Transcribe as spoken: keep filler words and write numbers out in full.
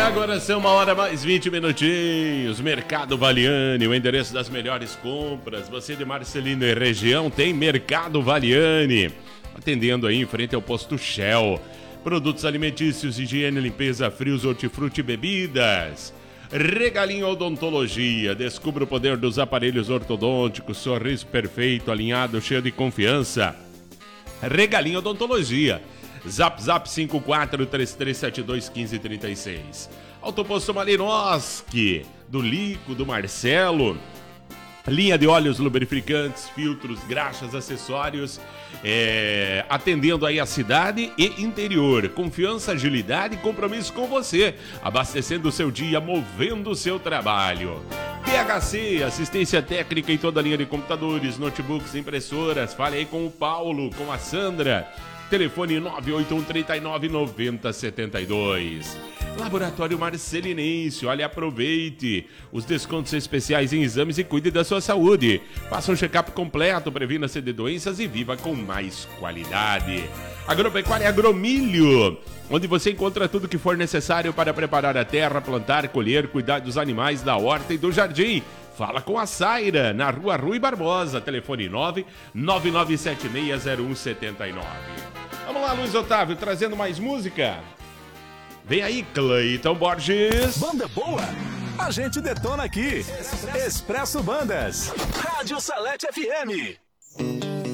agora são uma hora mais vinte minutinhos. Mercado Valiani, o endereço das melhores compras. Você de Marcelino e região tem Mercado Valiani. Atendendo aí em frente ao posto Shell. Produtos alimentícios, higiene, limpeza, frios, hortifruti e bebidas. Regalinho Odontologia. Descubra o poder dos aparelhos ortodônticos. Sorriso perfeito, alinhado, cheio de confiança. Regalinho Odontologia. Zap Zap cinco quatro três três sete dois um cinco três seis. Autoposto Malinoski, do Lico, do Marcelo. Linha de óleos lubrificantes, filtros, graxas, acessórios, é, atendendo aí a cidade e interior. Confiança, agilidade e compromisso com você. Abastecendo o seu dia, movendo o seu trabalho. P H C, assistência técnica em toda a linha de computadores, notebooks, impressoras. Fale aí com o Paulo, com a Sandra. Telefone nove oito um três nove nove zero sete dois. Laboratório Marcelinense, olha, aproveite os descontos especiais em exames e cuide da sua saúde. Faça um check-up completo, previna-se de doenças e viva com mais qualidade. Agropecuária Agromilho, onde você encontra tudo que for necessário para preparar a terra, plantar, colher, cuidar dos animais, da horta e do jardim. Fala com a Saira, na rua Rui Barbosa, telefone nove nove nove sete seis zero um sete nove. Vamos lá, Luiz Otávio, trazendo mais música. Vem aí, Cleiton Borges. Banda boa, a gente detona aqui. Expresso Bandas, Rádio Salete F M.